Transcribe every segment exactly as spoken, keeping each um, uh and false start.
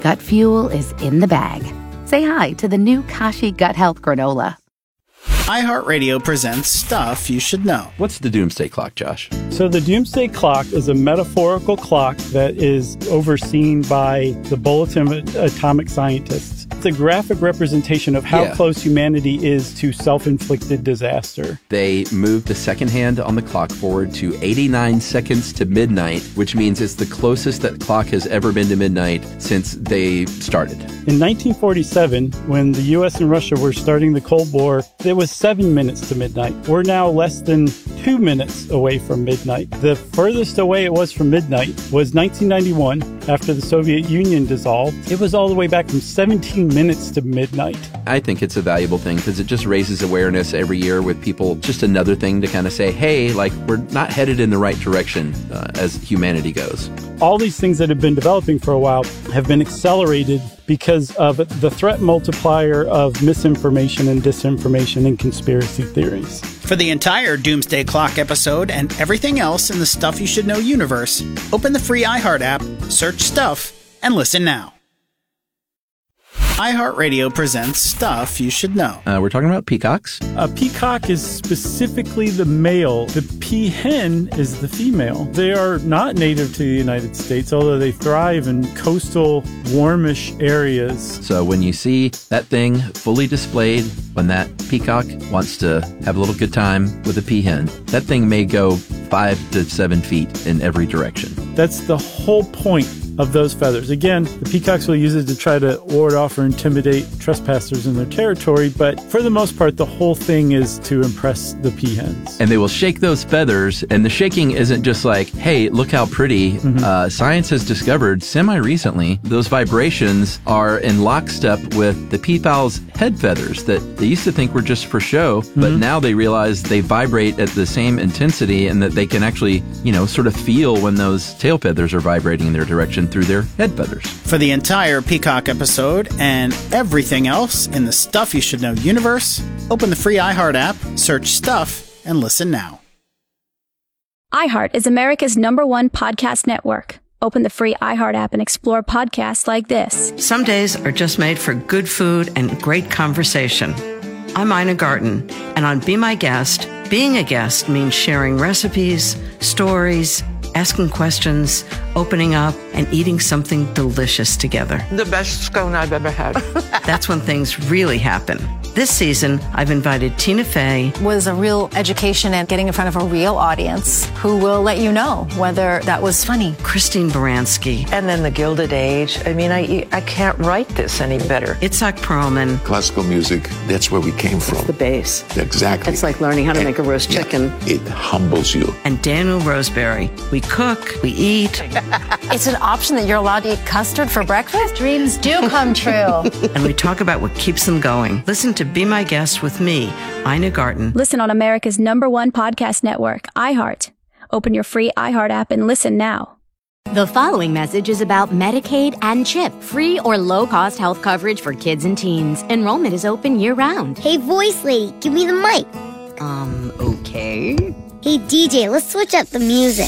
gut fuel is in the bag. Say hi to the new Kashi Gut Health Granola. iHeartRadio presents Stuff You Should Know. What's the Doomsday Clock, Josh? So the Doomsday Clock is a metaphorical clock that is overseen by the Bulletin of Atomic Scientists. It's a graphic representation of how Yeah. close humanity is to self-inflicted disaster. They moved the second hand on the clock forward to eighty-nine seconds to midnight, which means it's the closest that clock has ever been to midnight since they started. In nineteen forty-seven, when the U S and Russia were starting the Cold War, it was seven minutes to midnight. We're now less than two minutes away from midnight. The furthest away it was from midnight was nineteen ninety-one, after the Soviet Union dissolved. It was all the way back from seventeen minutes to midnight. I think it's a valuable thing because it just raises awareness every year with people. Just another thing to kind of say, hey, like, we're not headed in the right direction uh, as humanity goes. All these things that have been developing for a while have been accelerated because of the threat multiplier of misinformation and disinformation and conspiracy theories. For the entire Doomsday Clock episode and everything else in the Stuff You Should Know universe, open the free iHeart app, search Stuff, and listen now. iHeartRadio presents Stuff You Should Know. Uh, we're talking about peacocks. A peacock is specifically the male. The peahen is the female. They are not native to the United States, although they thrive in coastal, warmish areas. So when you see that thing fully displayed, when that peacock wants to have a little good time with a peahen, that thing may go five to seven feet in every direction. That's the whole point of those feathers. Again, the peacocks will use it to try to ward off or intimidate trespassers in their territory, but for the most part, the whole thing is to impress the peahens. And they will shake those feathers, and the shaking isn't just like, hey, look how pretty. Mm-hmm. Uh, science has discovered semi-recently those vibrations are in lockstep with the peafowl's head feathers that they used to think were just for show, mm-hmm. but now they realize they vibrate at the same intensity and that they can actually, you know, sort of feel when those tail feathers are vibrating in their direction through their head feathers. For the entire Peacock episode and everything else in the Stuff You Should Know universe, open the free iHeart app, search Stuff, and listen now. iHeart is America's number one podcast network. Open the free iHeart app and explore podcasts like this. Some days are just made for good food and great conversation. I'm Ina Garten, and on Be My Guest, being a guest means sharing recipes, stories, asking questions, opening up, and eating something delicious together. The best scone I've ever had. That's when things really happen. This season, I've invited Tina Fey. Was a real education and getting in front of a real audience who will let you know whether that was funny. Christine Baranski. And then the Gilded Age. I mean, I I can't write this any better. Itzhak Perlman. Classical music, that's where we came from. It's the base. Exactly. It's like learning how to and, make a roast yeah, chicken. It humbles you. And Daniel Roseberry. We cook, we eat. It's an option that you're allowed to eat custard for breakfast? Dreams do come true. And we talk about what keeps them going. Listen to Be My Guest with me, Ina Garten. Listen on America's number one podcast network, iHeart. Open your free iHeart app and listen now. The following message is about Medicaid and CHIP, free or low-cost health coverage for kids and teens. Enrollment is open year-round. Hey, voice lady, give me the mic. Um, okay. Hey, D J, let's switch up the music.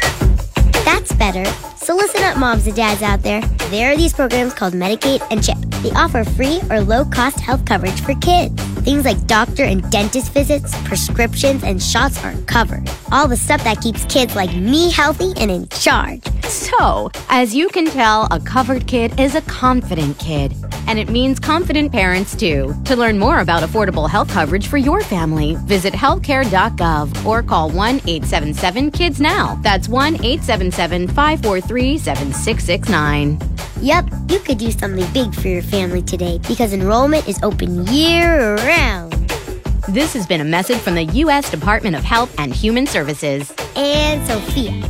That's better. So listen up, moms and dads out there. There are these programs called Medicaid and CHIP. They offer free or low-cost health coverage for kids. Things like doctor and dentist visits, prescriptions, and shots are covered. All the stuff that keeps kids like me healthy and in charge. So, as you can tell, a covered kid is a confident kid. And it means confident parents, too. To learn more about affordable health coverage for your family, visit healthcare dot gov or call one eight seven seven kids now. That's one eight seven seven, five four three, seven six six nine. Yep, you could do something big for your family today because enrollment is open year-round. This has been a message from the U S Department of Health and Human Services. And Sophia.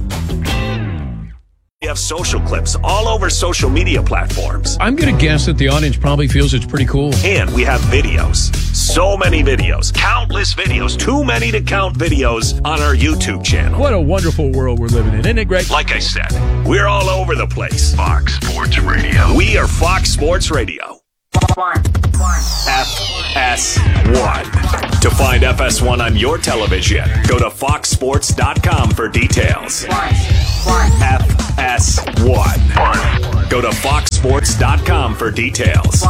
We have social clips all over social media platforms. I'm going to guess that the audience probably feels it's pretty cool. And we have videos. So many videos. Countless videos. Too many to count videos on our YouTube channel. What a wonderful world we're living in. Isn't it great? Like I said, we're all over the place. Fox Sports Radio. We are Fox Sports Radio. F S one. To find F S one on your television, go to fox sports dot com for details. F S one. Go to fox sports dot com for details.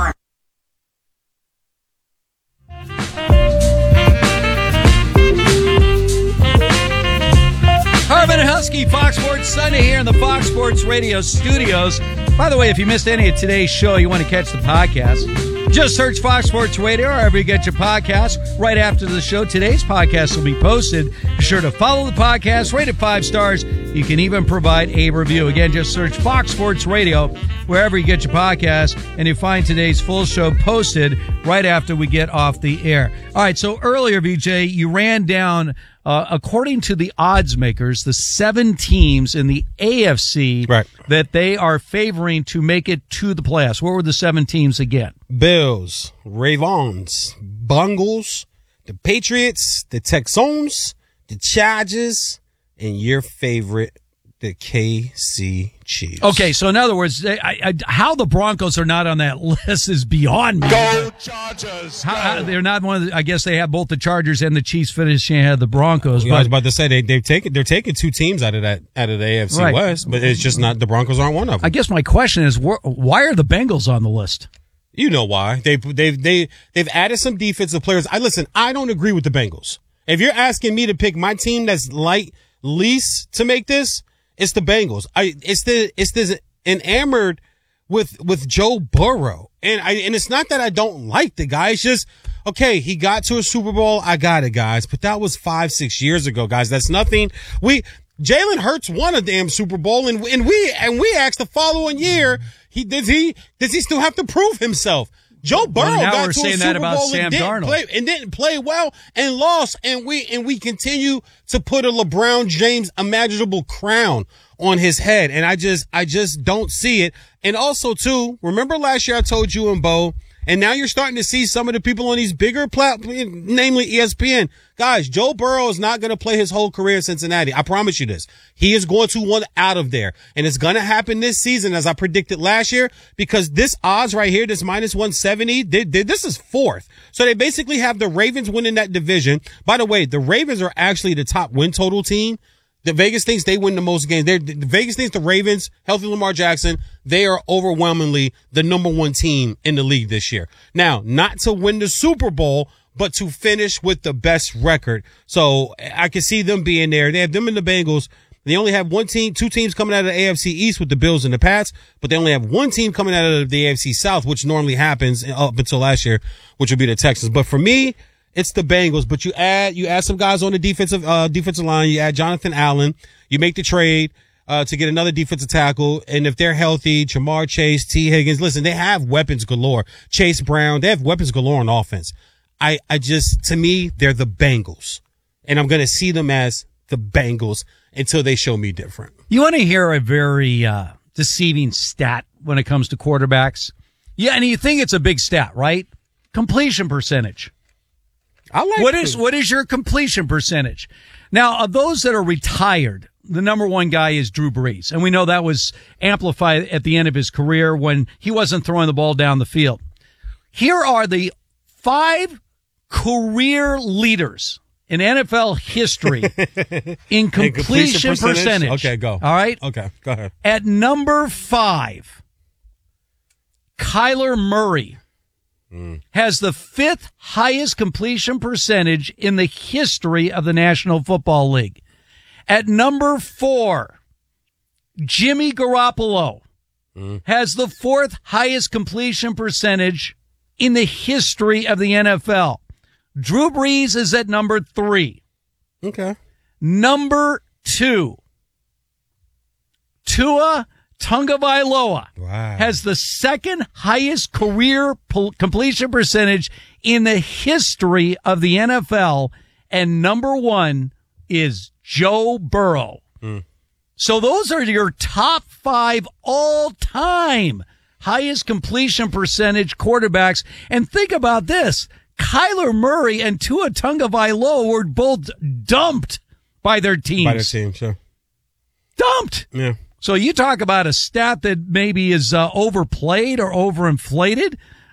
Harvin and Husky, Fox Sports Sunday here in the Fox Sports Radio studios. By the way, if you missed any of today's show, you want to catch the podcast, just search Fox Sports Radio or wherever you get your podcast. Right after the show, today's podcast will be posted. Be sure to follow the podcast, rate it five stars. You can even provide a review. Again, just search Fox Sports Radio wherever you get your podcast, and you find today's full show posted right after we get off the air. All right, so earlier, V J, you ran down, uh, according to the odds makers, the seven teams in the A F C right. that they are favoring to make it to the playoffs. What were the seven teams again? Bills, Ravens, Bengals, the Patriots, the Texans, the Chargers, and your favorite, the K C Chiefs. Okay, so in other words, I, I, how the Broncos are not on that list is beyond me. Go Chargers! How, how, they're not one of the, I guess they have both the Chargers and the Chiefs finishing ahead of the Broncos. Well, but, I was about to say they they've taken they're taking two teams out of that out of the A F C right. West, but it's just not the Broncos aren't one of them. I guess my question is, wh- why are the Bengals on the list? You know why? They they they they've added some defensive players. I listen. I don't agree with the Bengals. If you're asking me to pick my team that's light least to make this, it's the Bengals. I it's the it's this enamored with with Joe Burrow, and I and it's not that I don't like the guy. It's just okay. He got to a Super Bowl. I got it, guys. But that was five six years ago, guys. That's nothing. We Jalen Hurts won a damn Super Bowl, and and we and we asked the following year. He does he does he still have to prove himself? Joe Burrow well, now got we're to saying a Super that about Bowl Sam and, didn't Darnold. play, and didn't play well and lost, and we and we continue to put a LeBron James imaginable crown on his head, and I just I just don't see it. And also too, remember last year I told you and Bo, and now you're starting to see some of the people on these bigger platforms, namely E S P N. Guys, Joe Burrow is not going to play his whole career in Cincinnati. I promise you this. He is going to want out of there. And it's going to happen this season, as I predicted last year, because this odds right here, this minus one seventy, they, they, this is fourth. So they basically have the Ravens winning that division. By the way, the Ravens are actually the top win total team. The Vegas thinks they win the most games. They're, the Vegas thinks the Ravens, healthy Lamar Jackson, they are overwhelmingly the number one team in the league this year. Now, not to win the Super Bowl, but to finish with the best record. So I can see them being there. They have them and the Bengals. They only have one team, two teams coming out of the A F C East with the Bills and the Pats, but they only have one team coming out of the A F C South, which normally happens up until last year, which would be the Texans. But for me, it's the Bengals, but you add, you add some guys on the defensive, uh, defensive line. You add Jonathan Allen. You make the trade, uh, to get another defensive tackle. And if they're healthy, Jamar Chase, T. Higgins, listen, they have weapons galore. Chase Brown, they have weapons galore on offense. I, I just, to me, they're the Bengals, and I'm going to see them as the Bengals until they show me different. You want to hear a very, uh, deceiving stat when it comes to quarterbacks? Yeah. And you think it's a big stat, right? Completion percentage. I like what is what is your completion percentage? Now, of those that are retired, the number one guy is Drew Brees, and we know that was amplified at the end of his career when he wasn't throwing the ball down the field. Here are the five career leaders in N F L history in completion, completion percentage? percentage. Okay, go. All right? Okay, go ahead. At number five, Kyler Murray mm. has the fifth highest completion percentage in the history of the National Football League. At number four, Jimmy Garoppolo mm. has the fourth highest completion percentage in the history of the N F L. Drew Brees is at number three. Okay. Number two, Tua Tagovailoa wow. has the second highest career po- completion percentage in the history of the N F L, and number one is Joe Burrow. Mm. So those are your top five all-time highest completion percentage quarterbacks. And think about this. Kyler Murray and Tua Tagovailoa were both dumped by their teams. By their team, sure. Dumped. Yeah. So you talk about a stat that maybe is uh, overplayed or overinflated.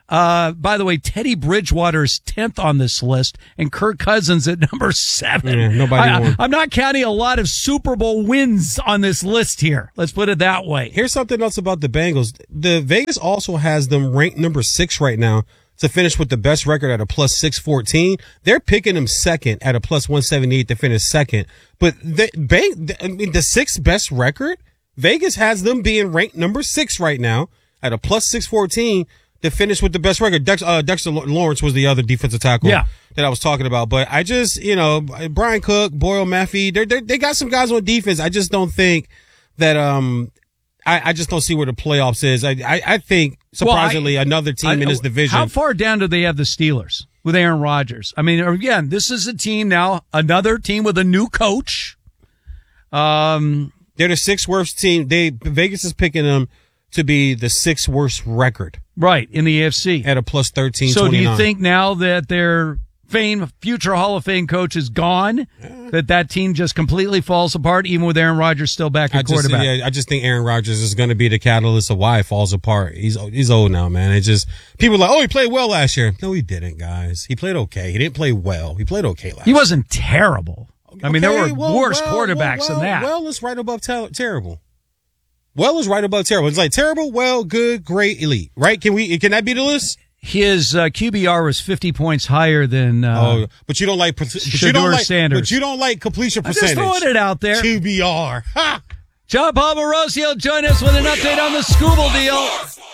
Uh, by the way, Teddy Bridgewater is tenth on this list, and Kirk Cousins at number seven. Yeah, nobody I, won. I'm not counting a lot of Super Bowl wins on this list here. Let's put it that way. Here's something else about the Bengals. The Vegas also has them ranked number six right now to finish with the best record at a plus six fourteen. They're picking them second at a plus one seventy-eight to finish second. But the, Bang, I mean, the sixth best record, Vegas has them being ranked number six right now at a plus six fourteen. To finish with the best record. Dex, uh, Dexter Lawrence was the other defensive tackle yeah. that I was talking about. But I just, you know, Brian Cook, Boyle Maffey, they they got some guys on defense. I just don't think that, um, I, I just don't see where the playoffs is. I, I, I think, surprisingly, well, I, another team I, in this division. How far down do they have the Steelers with Aaron Rodgers? I mean, again, this is a team now, another team with a new coach. Um, They're the sixth worst team. They, Vegas is picking them to be the sixth worst record. Right, in the A F C. At a plus thirteen So twenty-nine. do you think now that their fame, future Hall of Fame coach is gone, that that team just completely falls apart, even with Aaron Rodgers still back at I just, quarterback? yeah, I just think Aaron Rodgers is going to be the catalyst of why it falls apart. He's he's old now, man. It's just, people are like, oh, he played well last year. No, he didn't, guys. He played okay. He didn't play well. He played okay last He year. wasn't terrible. I mean, there Okay, were well, worse well, quarterbacks well, than that. Well, it's right above ter- terrible. Well is right above terrible. It's like terrible, well, good, great, elite. Right? Can we? Can that be the list? His uh, Q B R was fifty points higher than. Uh, oh, but you don't like. But you don't like. Sanders. But you don't like completion I'm percentage. just throwing it out there. Q B R. Ha! John Paul Morosio, join us with an update on the Scooble deal.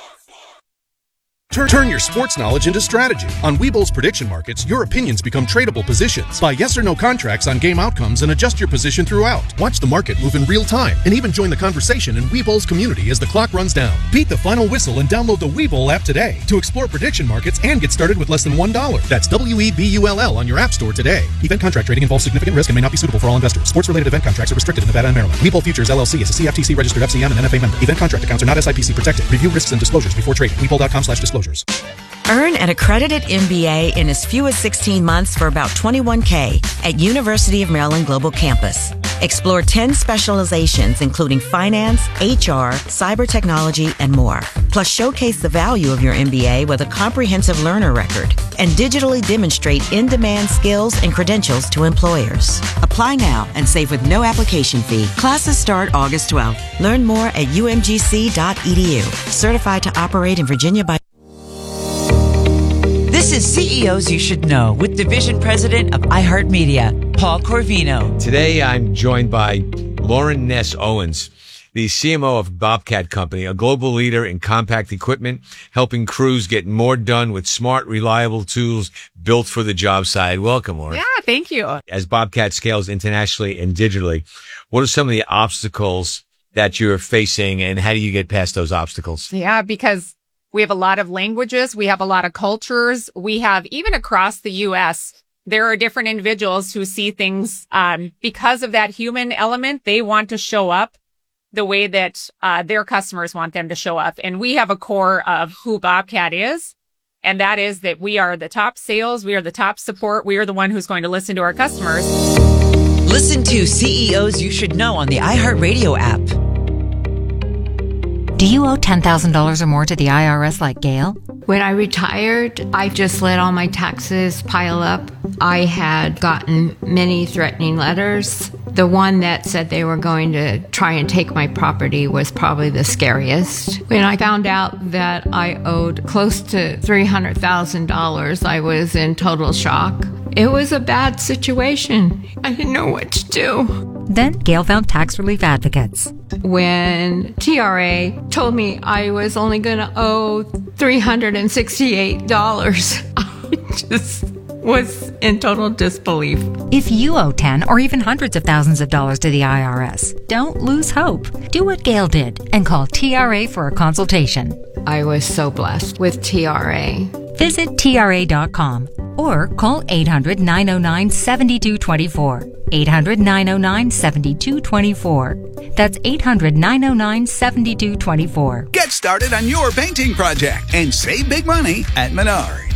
Turn, turn your sports knowledge into strategy. On Webull's prediction markets, your opinions become tradable positions. Buy yes or no contracts on game outcomes and adjust your position throughout. Watch the market move in real time and even join the conversation in Webull's community as the clock runs down. Beat the final whistle and download the Webull app today to explore prediction markets and get started with less than one dollar. That's W E B U L L on your app store today. Event contract trading involves significant risk and may not be suitable for all investors. Sports-related event contracts are restricted in Nevada and Maryland. Webull Futures, L L C is a C F T C registered F C M and N F A member. Event contract accounts are not S I P C protected. Review risks and disclosures before trading. Webull dot com slash disclosures. Earn an accredited M B A in as few as sixteen months for about twenty-one K at University of Maryland Global Campus. Explore ten specializations, including finance, H R, cyber technology, and more. Plus, showcase the value of your M B A with a comprehensive learner record and digitally demonstrate in-demand skills and credentials to employers. Apply now and save with no application fee. Classes start August twelfth. Learn more at U M G C dot E D U. Certified to operate in Virginia by... This is C E Os You Should Know with Division President of iHeartMedia, Paul Corvino. Today, I'm joined by Lauren Ness Owens, the C M O of Bobcat Company, a global leader in compact equipment, helping crews get more done with smart, reliable tools built for the job site. Welcome, Lauren. Yeah, thank you. As Bobcat scales internationally and digitally, what are some of the obstacles that you're facing, and how do you get past those obstacles? Yeah, because we have a lot of languages. We have a lot of cultures. We have, even across the U S, there are different individuals who see things, um, because of that human element. They want to show up the way that, uh, their customers want them to show up. And we have a core of who Bobcat is. And that is that we are the top sales. We are the top support. We are the one who's going to listen to our customers. Listen to C E Os You Should Know on the iHeartRadio app. Do you owe ten thousand dollars or more to the I R S like Gail? When I retired, I just let all my taxes pile up. I had gotten many threatening letters. The one that said they were going to try and take my property was probably the scariest. When I found out that I owed close to three hundred thousand dollars, I was in total shock. It was a bad situation. I didn't know what to do. Then Gail found tax relief advocates. When T R A told me I was only going to owe three hundred sixty-eight dollars, I just was in total disbelief. If you owe ten or even hundreds of thousands of dollars to the I R S, don't lose hope. Do what Gail did and call T R A for a consultation. I was so blessed with T R A. Visit T R A dot com or call eight hundred, nine oh nine, seven two two four. eight hundred, nine oh nine, seven two two four. That's eight hundred, nine oh nine, seven two two four. Get started on your painting project and save big money at Menard.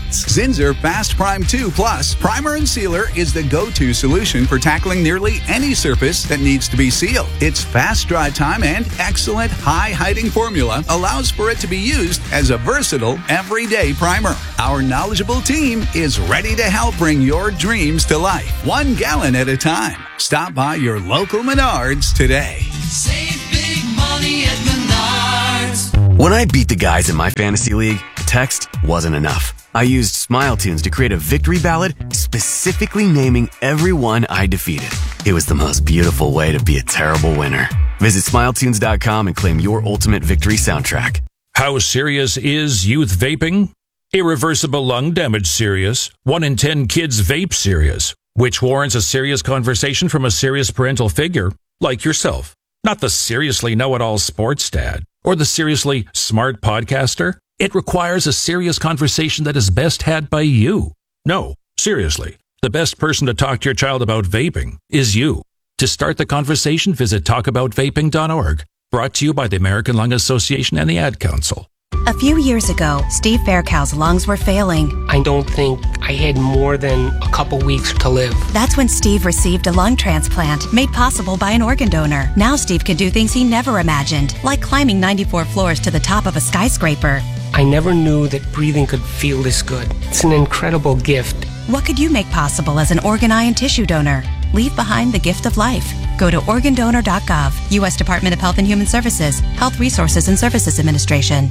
results. Zinsser Fast Prime two Plus Primer and Sealer is the go-to solution for tackling nearly any surface that needs to be sealed. Its fast dry time and excellent high-hiding formula allows for it to be used as a versatile, everyday primer. Our knowledgeable team is ready to help bring your dreams to life, one gallon at a time. Stop by your local Menards today. Save big money at Menards. When I beat the guys in my fantasy league, text wasn't enough. I used Smile Tunes to create a victory ballad specifically naming everyone I defeated. It was the most beautiful way to be a terrible winner. Visit smile tunes dot com and claim your ultimate victory soundtrack. How serious is youth vaping? Irreversible lung damage serious. One in ten kids vape serious, which warrants a serious conversation from a serious parental figure like yourself. Not the seriously know-it-all sports dad or the seriously smart podcaster. It requires a serious conversation that is best had by you. No, seriously, the best person to talk to your child about vaping is you. To start the conversation, visit talk about vaping dot org. Brought to you by the American Lung Association and the Ad Council. A few years ago, Steve Faircow's lungs were failing. I don't think I had more than a couple weeks to live. That's when Steve received a lung transplant made possible by an organ donor. Now Steve can do things he never imagined, like climbing ninety-four floors to the top of a skyscraper. I never knew that breathing could feel this good. It's an incredible gift. What could you make possible as an organ, eye, and tissue donor? Leave behind the gift of life. Go to organ donor dot gov, U S Department of Health and Human Services, Health Resources and Services Administration.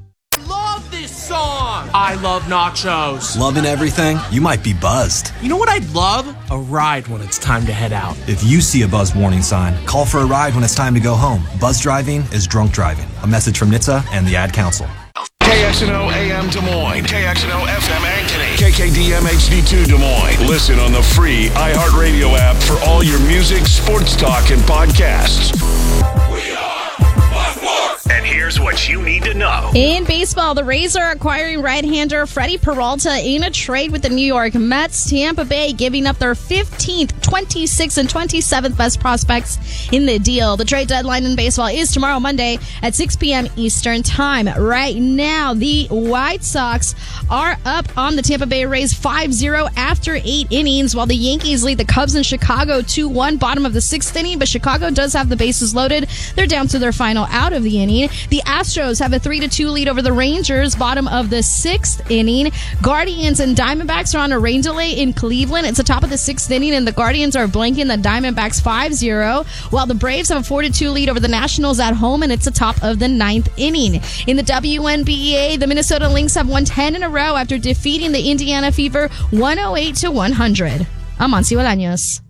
Song. I love nachos. Loving everything? You might be buzzed. You know what I'd love? A ride when it's time to head out. If you see a buzz warning sign, call for a ride when it's time to go home. Buzz driving is drunk driving. A message from N H T S A and the Ad Council. K X N O A M Des Moines, K X N O F M Ankeny, K K D M H D two Des Moines. Listen on the free iHeartRadio app for all your music, sports talk, and podcasts. We are Fox Sports. And here's what you need to know. In baseball, the Rays are acquiring right-hander Freddie Peralta in a trade with the New York Mets. Tampa Bay giving up their fifteenth, twenty-sixth, and twenty-seventh best prospects in the deal. The trade deadline in baseball is tomorrow, Monday, at six p.m. Eastern Time. Right now, the White Sox are up on the Tampa Bay Rays five zero after eight innings, while the Yankees lead the Cubs in Chicago two one, bottom of the sixth inning, but Chicago does have the bases loaded. They're down to their final out of the inning. The Astros have a three to two lead over the Rangers, bottom of the sixth inning. Guardians and Diamondbacks are on a rain delay in Cleveland. It's the top of the sixth inning, and the Guardians are blanking the Diamondbacks five zero, while the Braves have a four to two lead over the Nationals at home, and it's the top of the ninth inning. In the W N B A, the Minnesota Lynx have won ten in a row after defeating the Indiana Fever one oh eight to one hundred. I'm Monsi Bolaños.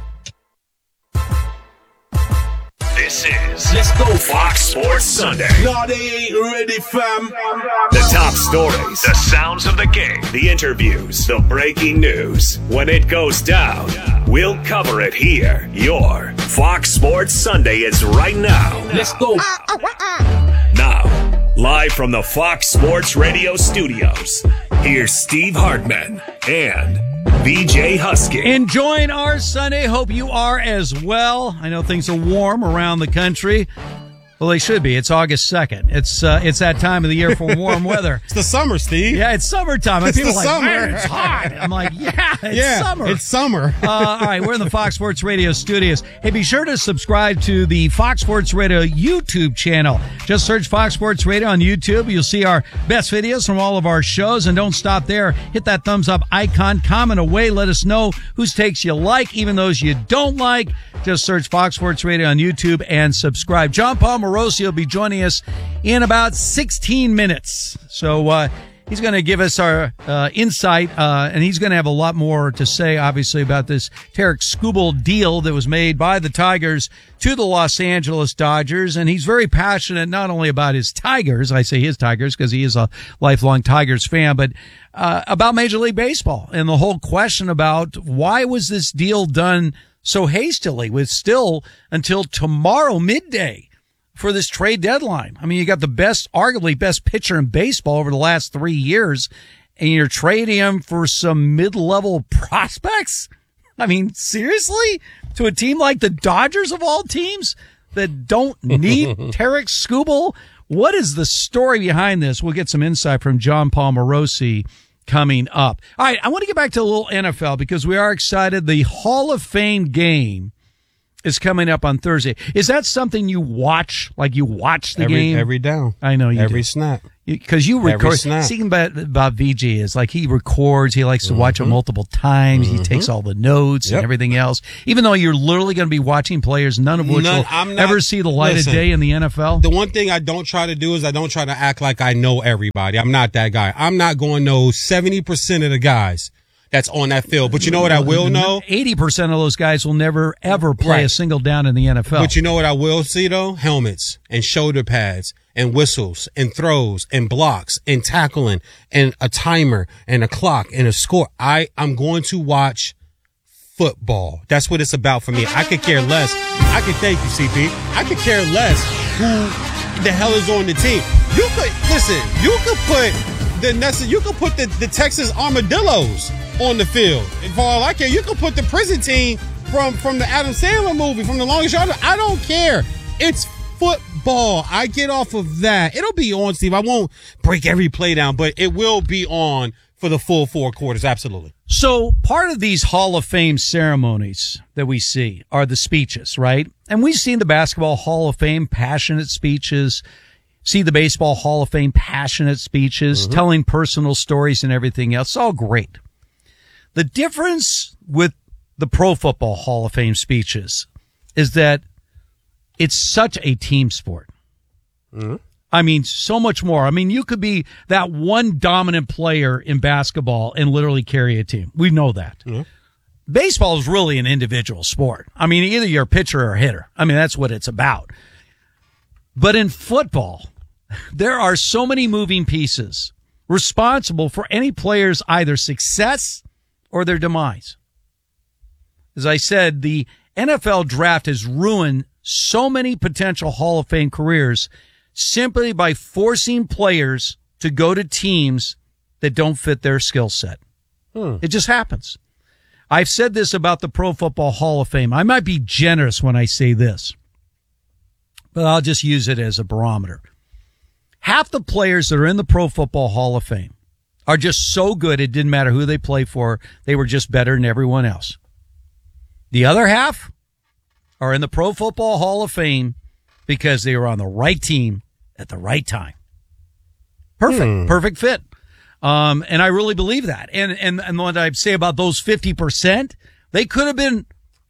This is Let's Go Fox Sports Sunday. No, they ain't ready, fam. The top stories, the sounds of the game, the interviews, the breaking news. When it goes down, we'll cover it here. Your Fox Sports Sunday is right now. Let's go. Now, live from the Fox Sports Radio studios, here's Steve Hartman and B J Husky. Enjoying our Sunday. Hope you are as well. I know things are warm around the country. Well, they should be. It's August second. It's uh, it's that time of the year for warm weather. It's the summer, Steve. Yeah, it's summertime. It's People the are like, summer. man, it's hot. I'm like, yeah, it's yeah, summer. It's summer. uh, all right, we're in the Fox Sports Radio studios. Hey, be sure to subscribe to the Fox Sports Radio YouTube channel. Just search Fox Sports Radio on YouTube. You'll see our best videos from all of our shows. And don't stop there. Hit that thumbs up icon. Comment away. Let us know whose takes you like, even those you don't like. Just search Fox Sports Radio on YouTube and subscribe. John Paul Morosi will be joining us in about sixteen minutes. So uh, he's going to give us our uh, insight, uh, and he's going to have a lot more to say, obviously, about this Tarik Skubal deal that was made by the Tigers to the Los Angeles Dodgers. And he's very passionate not only about his Tigers, I say his Tigers because he is a lifelong Tigers fan, but uh, about Major League Baseball and the whole question about why was this deal done so hastily with still until tomorrow midday for this trade deadline. I mean, you got the best, arguably best pitcher in baseball over the last three years, and you're trading him for some mid-level prospects? I mean, seriously? To a team like the Dodgers of all teams that don't need Tarik Skubal? What is the story behind this? We'll get some insight from John Paul Morosi coming up. All right, I want to get back to a little N F L because we are excited. The Hall of Fame game is coming up on Thursday. Is that something you watch? Like you watch the every, game? Every down. I know you Every do. snap. Because you Every record. snap. Speaking about, about V J is like he records. He likes to Mm-hmm. watch it multiple times. Mm-hmm. He takes all the notes Yep. and everything else. Even though you're literally going to be watching players, none of which None- will I'm not- ever see the light listen, of day in the N F L. The one thing I don't try to do is I don't try to act like I know everybody. I'm not that guy. I'm not going to know seventy percent of the guys that's on that field. But you know what I will know? eighty percent of those guys will never, ever play Right. a single down in the N F L. But you know what I will see, though? Helmets and shoulder pads and whistles and throws and blocks and tackling and a timer and a clock and a score. I, I'm going to watch football. That's what it's about for me. I could care less. I could thank you, C P. I could care less who the hell is on the team. You could, listen, you could put the necessary, you could put the, the Texas Armadillos on the field. And for all I care, you could put the prison team from, from the Adam Sandler movie, from The Longest Yard. I don't care. It's football. I get off of that. It'll be on, Steve. I won't break every play down, but it will be on for the full four quarters. Absolutely. So part of these Hall of Fame ceremonies that we see are the speeches, right? And we've seen the Basketball Hall of Fame passionate speeches, see the Baseball Hall of Fame passionate speeches, Mm-hmm. telling personal stories and everything else. It's all great. The difference with the Pro Football Hall of Fame speeches is that it's such a team sport. Mm-hmm. I mean, so much more. I mean, you could be that one dominant player in basketball and literally carry a team. We know that. Mm-hmm. Baseball is really an individual sport. I mean, either you're a pitcher or a hitter. I mean, that's what it's about. But in football, there are so many moving pieces responsible for any player's either success or their demise. As I said, the N F L draft has ruined so many potential Hall of Fame careers simply by forcing players to go to teams that don't fit their skill set. Hmm. It just happens. I've said this about the Pro Football Hall of Fame. I might be generous when I say this, but I'll just use it as a barometer. Half the players that are in the Pro Football Hall of Fame are just so good it didn't matter who they play for. They were just better than everyone else. The other half are in the Pro Football Hall of Fame because they were on the right team at the right time. Perfect. Hmm. Perfect fit. Um, and I really believe that. And, and, and what I'd say about those fifty percent, they could have been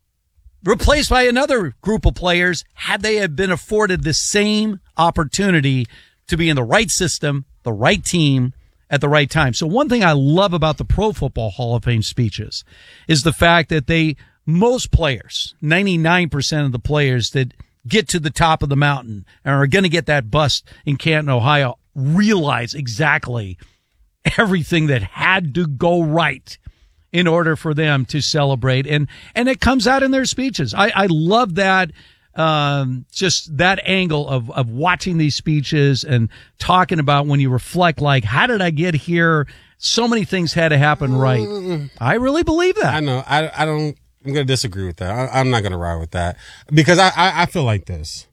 replaced by another group of players had they had been afforded the same opportunity to be in the right system, the right team at the right time. So one thing I love about the Pro Football Hall of Fame speeches is the fact that they, most players, ninety-nine percent of the players that get to the top of the mountain and are going to get that bus in Canton, Ohio, realize exactly everything that had to go right in order for them to celebrate. And, and it comes out in their speeches. I, I love that, um, just that angle of, of watching these speeches and talking about when you reflect, like, how did I get here? So many things had to happen right. I really believe that. I know. I, I don't, I'm going to disagree with that. I, I'm not going to ride with that because I, I, I feel like this.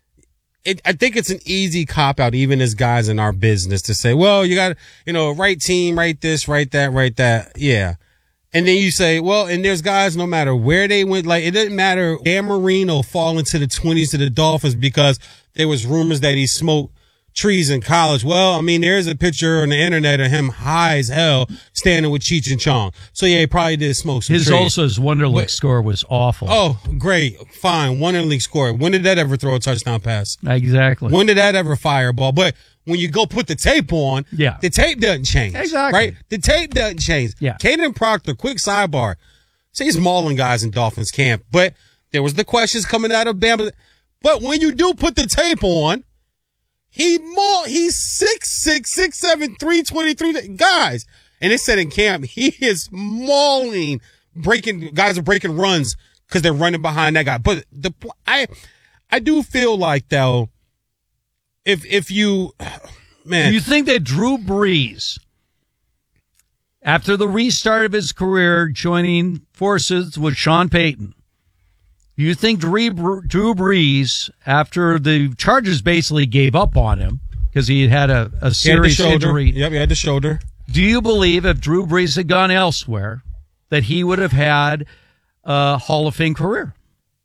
It, I think it's an easy cop out, even as guys in our business, to say, well, you got, you know, right team, right this, right that, right that. Yeah. And then you say, well, and there's guys, no matter where they went, like, it didn't matter. Dan Marino fall into the twenties to the Dolphins because there was rumors that he smoked trees in college. Well, I mean, there's a picture on the internet of him high as hell standing with Cheech and Chong. So yeah, he probably did smoke some His trees. also his Wonderlic But- score was awful. Oh, great. Fine. One in league score. When did that ever throw a touchdown pass? Exactly. When did that ever fire a ball? But when you go put the tape on, Yeah. the tape doesn't change. Exactly. Right? The tape doesn't change. Yeah. Caden Proctor, quick sidebar. See, he's mauling guys in Dolphins camp, but there was the questions coming out of Bama. But when you do put the tape on, he maul, he's six, six, six, seven, three, twenty-three guys. And it said in camp, he is mauling, breaking, guys are breaking runs because they're running behind that guy. But the, I, I do feel like though, if, if you, man. Do you think that Drew Brees, after the restart of his career, joining forces with Sean Payton, do you think Drew, Drew Brees, after the Chargers basically gave up on him because he had had a, a He had the serious shoulder. injury, Yep, he had the shoulder. Do you believe if Drew Brees had gone elsewhere that he would have had a Hall of Fame career?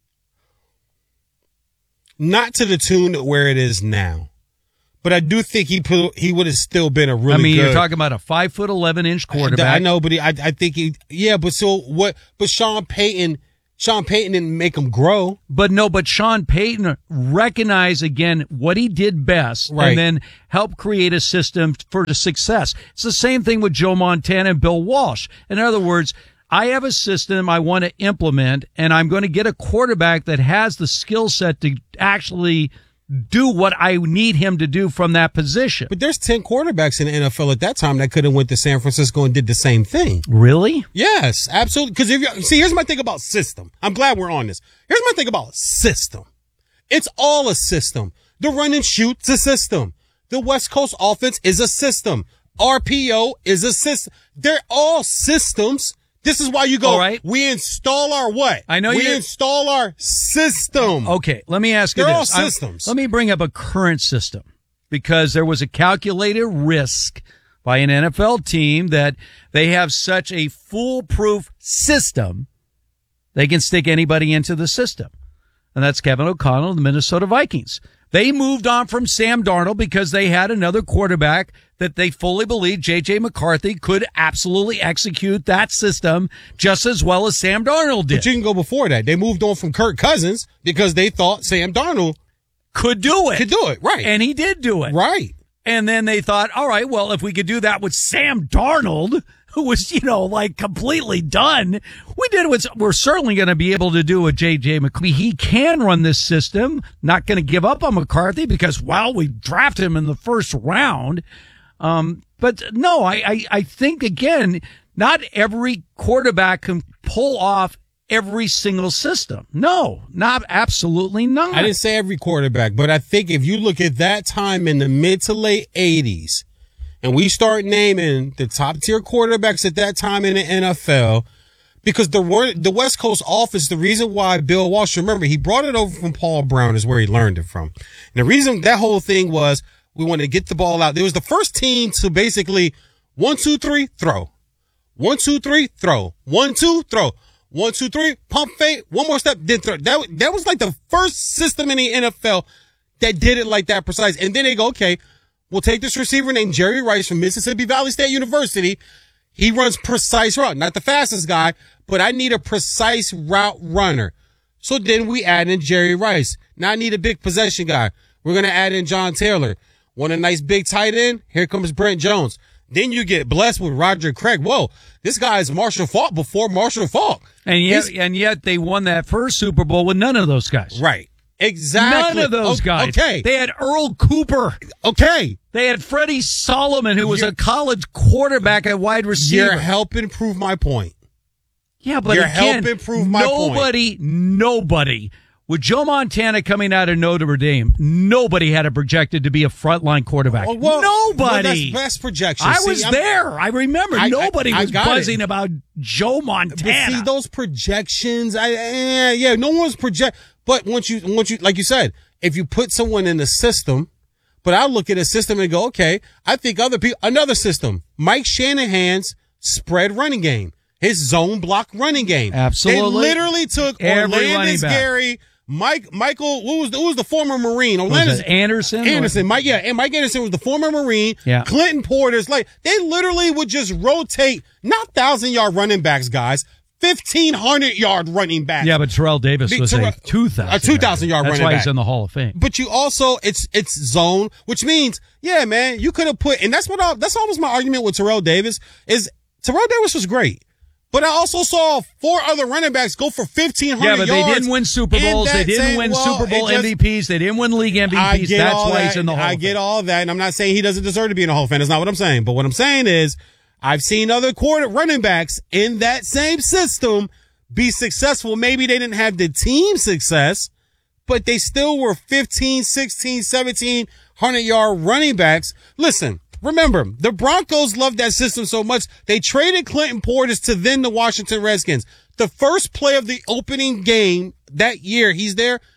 Not to the tune where it is now. But I do think he put, he would have still been a really I mean, good. you're talking about a five foot eleven inch quarterback. I know, but he, I, I think he, yeah, but so what, but Sean Payton, Sean Payton didn't make him grow. But no, but Sean Payton recognized again what he did best Right. and then help create a system for the success. It's the same thing with Joe Montana and Bill Walsh. In other words, I have a system I want to implement and I'm going to get a quarterback that has the skill set to actually do what I need him to do from that position. But there's ten quarterbacks in the N F L at that time that could have went to San Francisco and did the same thing. Really? Yes, absolutely. Because if you see, here's my thing about system. I'm glad we're on this. Here's my thing about system. It's all a system. The run and shoot's a system. The West Coast offense is a system. R P O is a system. They're all systems. This is why you go, all right. We install our what? I know we you install our system. Okay, let me ask you They're this. all I'm- systems. let me bring up a current system because there was a calculated risk by an N F L team that they have such a foolproof system, they can stick anybody into the system. And that's Kevin O'Connell and the Minnesota Vikings. They moved on from Sam Darnold because they had another quarterback that they fully believed J J McCarthy could absolutely execute that system just as well as Sam Darnold did. But you can go before that. They moved on from Kirk Cousins because they thought Sam Darnold could do it. Could do it, right. And he did do it. Right. And then they thought, all right, well, if we could do that with Sam Darnold, who was, you know, like completely done, we did what we're certainly going to be able to do with J J McCarthy. He can run this system, not going to give up on McCarthy because, well, we drafted him in the first round. Um, but no, I, I, I think, again, not every quarterback can pull off every single system. No, not absolutely not. I didn't say every quarterback, but I think if you look at that time in the mid to late eighties, and we start naming the top tier quarterbacks at that time in the N F L, because the word, the West Coast offense, the reason why Bill Walsh, remember, he brought it over from Paul Brown is where he learned it from. And the reason that whole thing was we wanted to get the ball out. It was the first team to basically one, two, three, throw. One, two, three, throw. One, two, throw. One, two, three, pump fake. One more step, then throw. That, that was like the first system in the N F L that did it like that precise. And then they go, okay, we'll take this receiver named Jerry Rice from Mississippi Valley State University. He runs precise route. Not the fastest guy, but I need a precise route runner. So then we add in Jerry Rice. Now I need a big possession guy. We're going to add in John Taylor. Want a nice big tight end? Here comes Brent Jones. Then you get blessed with Roger Craig. Whoa, this guy is Marshall Faulk before Marshall Faulk. And yet, and yet they won that first Super Bowl with none of those guys. Right. Exactly. None of those O- guys. Okay. They had Earl Cooper. Okay. They had Freddie Solomon, who was You're- a college quarterback at wide receiver. You're helping prove my point. Yeah, but You're again, helping prove my point. nobody, nobody, with Joe Montana coming out of Notre Dame, nobody had it projected to be a frontline quarterback. Oh, well, nobody. Well, that's best projection. I See, was I'm- there. I remember. I- I- nobody I was got buzzing it. about Joe Montana. But see, those projections, I, eh, yeah, no one's project. But once you, once you, like you said, if you put someone in the system, but I look at a system and go, okay, I think other people, another system, Mike Shanahan's spread running game, his zone block running game. Absolutely. They literally took Every running Orlandis back. Gary, Mike, Michael, who was the, who was the former Marine? Was Orlandis, it Anderson? Anderson, Mike, yeah, and Mike Anderson was the former Marine. Yeah. Clinton Porter's like, they literally would just rotate, not thousand yard running backs, guys, fifteen hundred yard running backs. Yeah, but Terrell Davis Be- was Terrell- a two thousand. a two thousand yard That's running why back. he's in the Hall of Fame. But you also, it's, it's zone, which means, yeah, man, you could have put, and that's what I, that's always my argument with Terrell Davis is Terrell Davis was great. But I also saw four other running backs go for fifteen hundred Yeah, but yards. they didn't win Super in Bowls. They that didn't same- win well, Super Bowl it just- M V Ps. They didn't win league M V Ps. I get That's all why that. he's in the Hall I of get Fame. all that, and I'm not saying he doesn't deserve to be in the Hall of Fame. That's not what I'm saying. But what I'm saying is, I've seen other quarter running backs in that same system be successful. Maybe they didn't have the team success, but they still were fifteen, sixteen, seventeen hundred yard running backs. Listen, remember, the Broncos loved that system so much, they traded Clinton Portis to then the Washington Redskins. The first play of the opening game that year, he's there.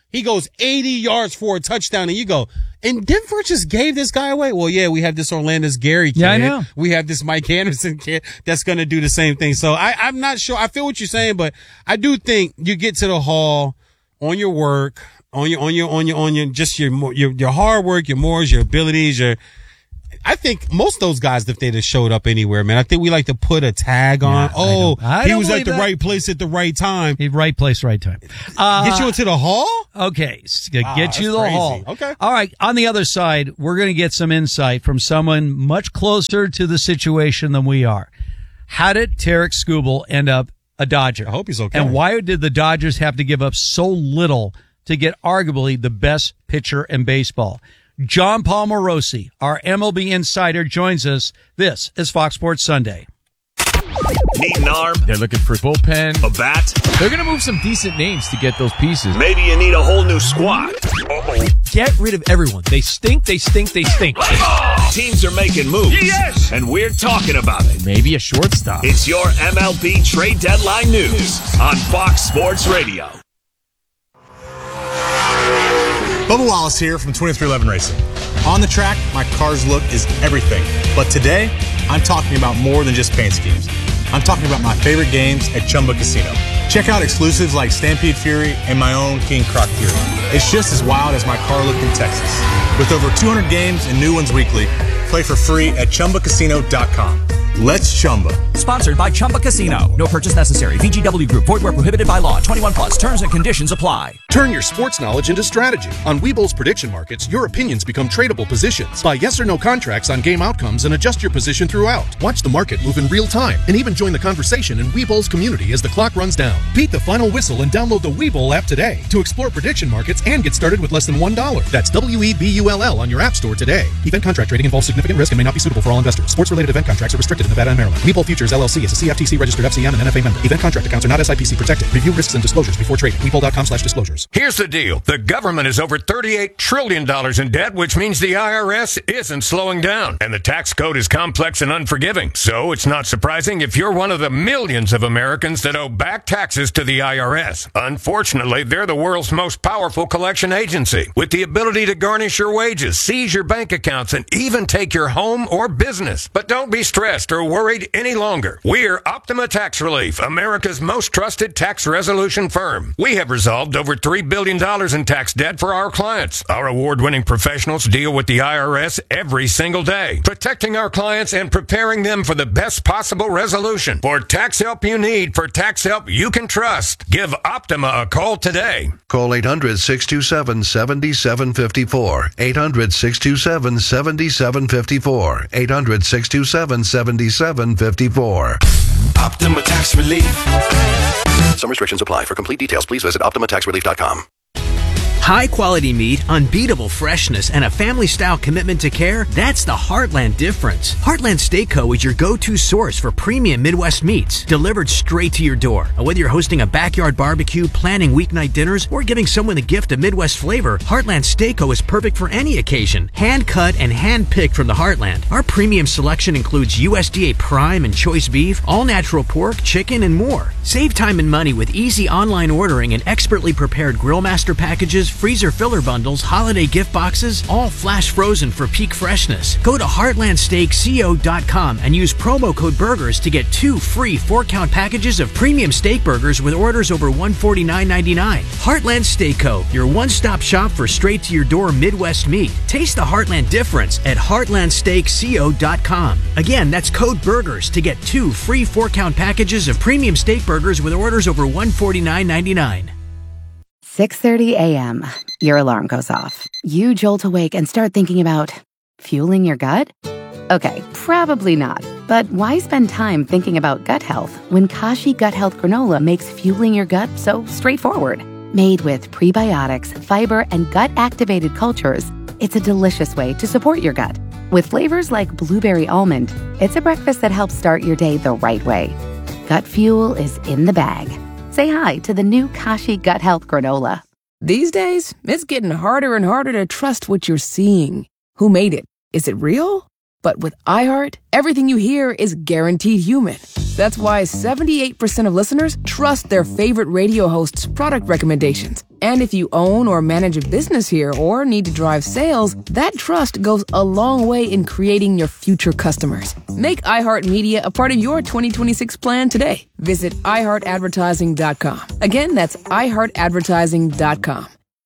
He goes eighty yards for a touchdown, and you go, and Denver just gave this guy away. Well, yeah, we have this Orlando's Gary kid. Yeah, I know. We have this Mike Anderson kid that's going to do the same thing. So I, I'm not sure. I feel what you're saying, but I do think you get to the hall on your work, on your, on your, on your, on your, just your, your, your hard work, your morals, your abilities, your, I think most of those guys, if they'd have showed up anywhere, man, I think we like to put a tag on. Yeah, oh, I don't, I he don't was at the that. right place at the right time. He right place, right time. Uh, Get you into the hall? Okay. Wow, Get you that's the crazy. hall. Okay. All right. On the other side, we're going to get some insight from someone much closer to the situation than we are. How did Tarek Skubal end up a Dodger? I hope he's okay. And why did the Dodgers have to give up so little to get arguably the best pitcher in baseball? John Paul Morosi, our M L B insider, joins us. This is Fox Sports Sunday. Need an arm? They're looking for bullpen. A bat? They're going to move some decent names to get those pieces. Maybe you need a whole new squad. Uh-oh. Get rid of everyone. They stink, they stink, they stink. Teams are making moves. Yes! And we're talking about it. Maybe a shortstop. It's your M L B trade deadline news on Fox Sports Radio. Bubba Wallace here from twenty-three eleven Racing. On the track, my car's look is everything. But today, I'm talking about more than just paint schemes. I'm talking about my favorite games at Chumba Casino. Check out exclusives like Stampede Fury and my own King Croc Fury. It's just as wild as my car looked in Texas. With over two hundred games and new ones weekly, play for free at Chumba Casino dot com. Let's Chumba. Sponsored by Chumba Casino. No purchase necessary. V G W Group. Void where prohibited by law. twenty-one plus. Terms and conditions apply. Turn your sports knowledge into strategy. On Webull's prediction markets, your opinions become tradable positions. Buy yes or no contracts on game outcomes and adjust your position throughout. Watch the market move in real time and even join the conversation in Webull's community as the clock runs down. Beat the final whistle and download the Webull app today to explore prediction markets and get started with less than one dollar. That's W E B U L L on your app store today. Event contract trading involves significant risk and may not be suitable for all investors. Sports-related event contracts are restricted in Nevada and Maryland. Webull Futures L L C is a C F T C registered F C M and N F A member. Event contract accounts are not S I P C protected. Review risks and disclosures before trading. Webull dot com slash disclosures. Here's the deal. The government is over thirty-eight trillion dollars in debt, which means the I R S isn't slowing down. And the tax code is complex and unforgiving. So it's not surprising if you're one of the millions of Americans that owe back taxes to the I R S. Unfortunately, they're the world's most powerful collection agency, with the ability to garnish your wages, seize your bank accounts, and even take your home or business. But don't be stressed or worried any longer. We're Optima Tax Relief, America's most trusted tax resolution firm. We have resolved over three billion dollars in tax debt for our clients. Our award-winning professionals deal with the I R S every single day, protecting our clients and preparing them for the best possible resolution. For tax help you need, for tax help you can trust, give Optima a call today. Call eight hundred, six two seven, seven seven five four. eight hundred, six two seven, seven seven five four. eight hundred, six two seven, seven seven five four. Optima Tax Relief. Some restrictions apply. For complete details, please visit Optima Tax Relief dot com. High quality meat, unbeatable freshness, and a family style commitment to care, that's the Heartland difference. Heartland Steak Co. is your go-to source for premium Midwest meats, delivered straight to your door. Whether you're hosting a backyard barbecue, planning weeknight dinners, or giving someone the gift of Midwest flavor, Heartland Steak Co. is perfect for any occasion. Hand cut and hand picked from the Heartland. Our premium selection includes U S D A prime and choice beef, all natural pork, chicken, and more. Save time and money with easy online ordering and expertly prepared Grillmaster packages, freezer filler bundles, holiday gift boxes, all flash frozen for peak freshness. Go to heartland steak co dot com and use promo code BURGERS to get two free four-count packages of premium steak burgers with orders over one hundred forty-nine ninety-nine. Heartland Steak Co., your one-stop shop for straight-to-your-door Midwest meat. Taste the Heartland difference at heartland steak co dot com. Again, that's code BURGERS to get two free four-count packages of premium steak burgers with orders over one hundred forty-nine ninety-nine. six thirty a.m. Your alarm goes off. You jolt awake and start thinking about fueling your gut? Okay, probably not. But why spend time thinking about gut health when Kashi Gut Health Granola makes fueling your gut so straightforward? Made with prebiotics, fiber, and gut-activated cultures, it's a delicious way to support your gut. With flavors like blueberry almond, it's a breakfast that helps start your day the right way. Gut fuel is in the bag. Say hi to the new Kashi Gut Health Granola. These days, it's getting harder and harder to trust what you're seeing. Who made it? Is it real? But with iHeart, everything you hear is guaranteed human. That's why seventy-eight percent of listeners trust their favorite radio hosts' product recommendations. And if you own or manage a business here or need to drive sales, that trust goes a long way in creating your future customers. Make iHeartMedia a part of your twenty twenty-six plan today. Visit i heart advertising dot com. Again, that's i heart advertising dot com.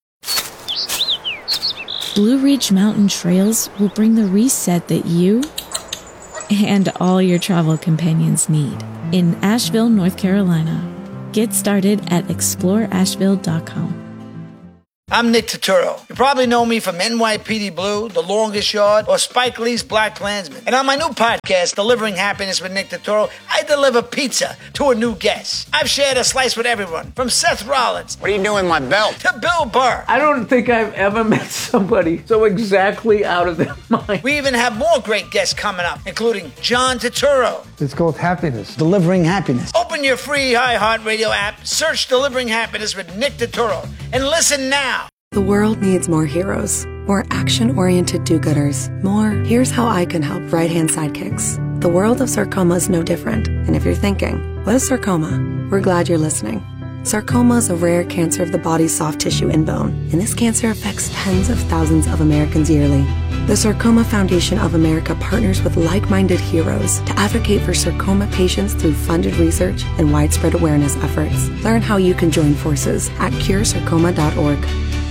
Blue Ridge Mountain Trails will bring the reset that you and all your travel companions need in Asheville, North Carolina. Get started at explore asheville dot com. I'm Nick Turturro. You probably know me from N Y P D Blue, The Longest Yard, or Spike Lee's Black Klansman. And on my new podcast, Delivering Happiness with Nick Turturro, I deliver pizza to a new guest. I've shared a slice with everyone, from Seth Rollins. What are you doing, my belt? To Bill Burr. I don't think I've ever met somebody so exactly out of their mind. We even have more great guests coming up, including John Turturro. It's called Happiness. Delivering Happiness. Open your free iHeartRadio app, search Delivering Happiness with Nick Turturro, and listen now. The world needs more heroes, more action-oriented do-gooders, more here's how I can help right-hand sidekicks. The world of sarcoma is no different, and if you're thinking, what is sarcoma? We're glad you're listening. Sarcoma is a rare cancer of the body's soft tissue and bone, and this cancer affects tens of thousands of Americans yearly. The Sarcoma Foundation of America partners with like-minded heroes to advocate for sarcoma patients through funded research and widespread awareness efforts. Learn how you can join forces at cure sarcoma dot org.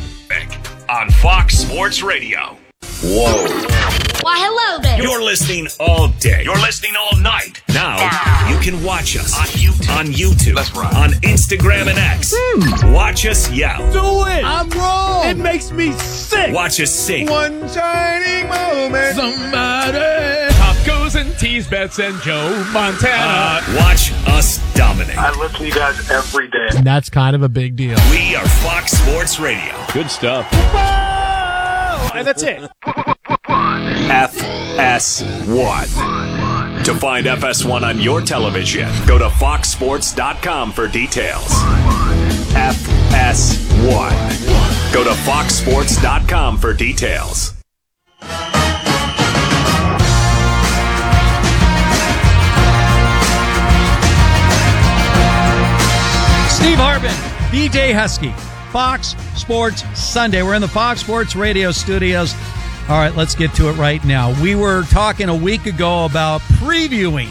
On Fox Sports Radio. Whoa. Why, hello there. You're listening all day. You're listening all night. Now, you can watch us on YouTube. On YouTube. That's right. On Instagram and X. Hmm. Watch us yell. Do it. I'm wrong. It makes me sick. Watch us sing. One shining moment. Somebody. Tacos and tease bets and Joe Montana. Uh, watch us dominate. I listen to you guys every day. And that's kind of a big deal. We are Fox Sports Radio. Good stuff. And that's it. F S one. To find F S one on your television, go to fox sports dot com for details. F S one. Go to fox sports dot com for details. Steve Harbin, B J Husky, Fox Sports Sunday. We're in the Fox Sports Radio studios. All right, let's get to it right now. We were talking a week ago about previewing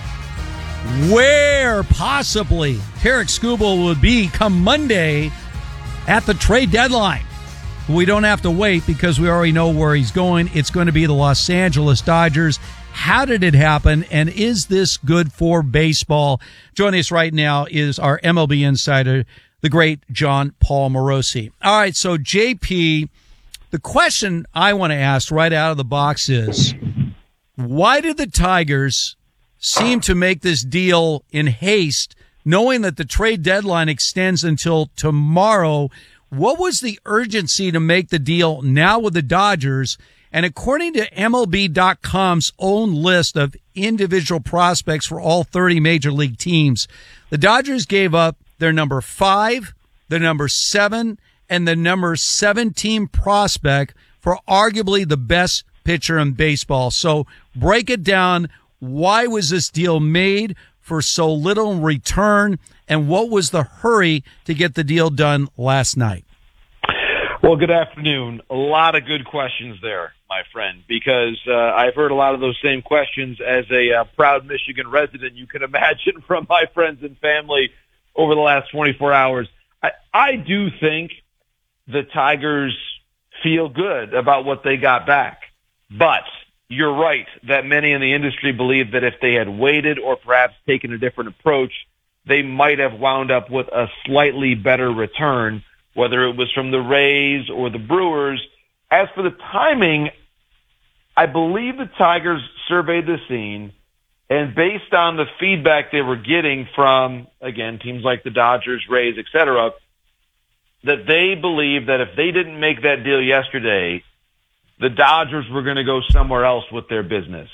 where possibly Tarek Skubal would be come Monday at the trade deadline. We don't have to wait because we already know where he's going. It's going to be the Los Angeles Dodgers. How did it happen, and is this good for baseball? Joining us right now is our M L B insider, the great John Paul Morosi. All right, so J P, the question I want to ask right out of the box is, why did the Tigers seem to make this deal in haste, knowing that the trade deadline extends until tomorrow? What was the urgency to make the deal now with the Dodgers? And according to M L B dot com's own list of individual prospects for all thirty major league teams, the Dodgers gave up their number five, the number seven, and the number seventeen prospect for arguably the best pitcher in baseball. So break it down. Why was this deal made for so little in return? And what was the hurry to get the deal done last night? Well, good afternoon. A lot of good questions there, my friend, because uh, I've heard a lot of those same questions as a uh, proud Michigan resident, you can imagine, from my friends and family over the last twenty-four hours. I, I do think the Tigers feel good about what they got back. But you're right that many in the industry believe that if they had waited or perhaps taken a different approach, they might have wound up with a slightly better return, whether it was from the Rays or the Brewers. As for the timing, I believe the Tigers surveyed the scene, and based on the feedback they were getting from, again, teams like the Dodgers, Rays, et cetera, that they believe that if they didn't make that deal yesterday, the Dodgers were going to go somewhere else with their business.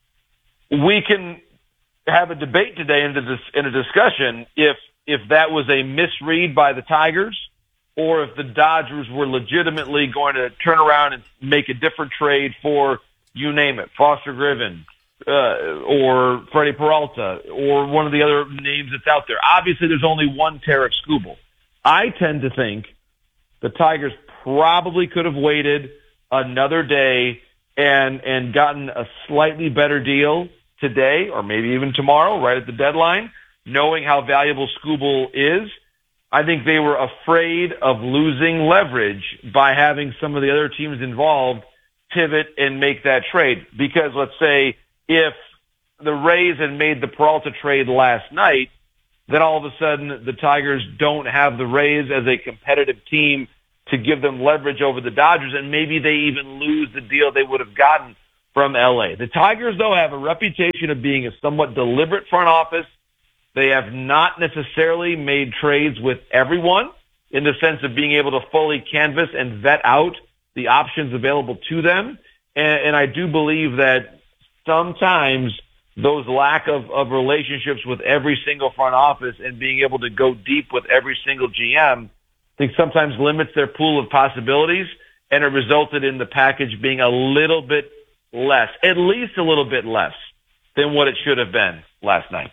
We can have a debate today in a, in a discussion if if that was a misread by the Tigers or if the Dodgers were legitimately going to turn around and make a different trade for you name it, Foster Griffin, uh, or Freddie Peralta, or one of the other names that's out there. Obviously, there's only one Tarik Skubal. I tend to think the Tigers probably could have waited another day and and gotten a slightly better deal today, or maybe even tomorrow, right at the deadline, knowing how valuable Skubal is. I think they were afraid of losing leverage by having some of the other teams involved pivot and make that trade. Because let's say if the Rays had made the Peralta trade last night, then all of a sudden the Tigers don't have the Rays as a competitive team to give them leverage over the Dodgers, and maybe they even lose the deal they would have gotten from L A. The Tigers, though, have a reputation of being a somewhat deliberate front office. They have not necessarily made trades with everyone in the sense of being able to fully canvas and vet out the options available to them. And, and I do believe that sometimes those lack of, of relationships with every single front office and being able to go deep with every single G M, I think sometimes limits their pool of possibilities, and it resulted in the package being a little bit less, at least a little bit less than what it should have been last night.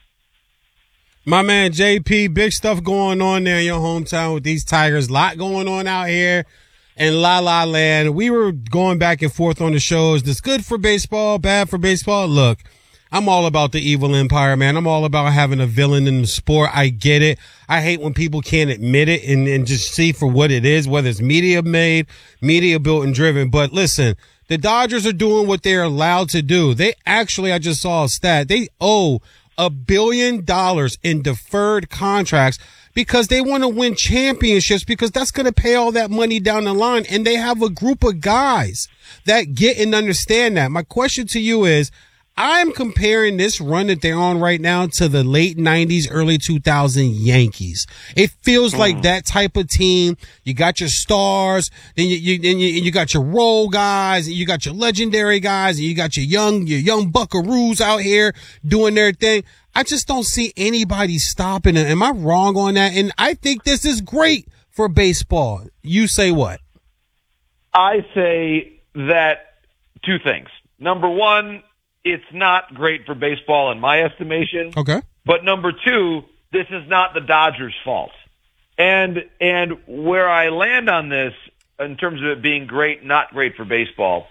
My man J P, big stuff going on there in your hometown with these Tigers. A lot going on out here in La La Land. We were going back and forth on the shows. This good for baseball, bad for baseball? Look, I'm all about the evil empire, man. I'm all about having a villain in the sport. I get it. I hate when people can't admit it and, and just see for what it is, whether it's media made, media built and driven. But listen, the Dodgers are doing what they're allowed to do. They actually, I just saw a stat, they owe a billion dollars in deferred contracts because they want to win championships, because that's going to pay all that money down the line. And they have a group of guys that get and understand that. My question to you is, I'm comparing this run that they're on right now to the late nineties, early two thousand Yankees. It feels like mm. that type of team. You got your stars, then you, you, then you, you got your role guys, and you got your legendary guys, and you got your young, your young buckaroos out here doing their thing. I just don't see anybody stopping it. Am I wrong on that? And I think this is great for baseball. You say what? I say that two things. Number one, it's not great for baseball in my estimation. Okay. But number two, this is not the Dodgers' fault. And and where I land on this in terms of it being great, not great for baseball,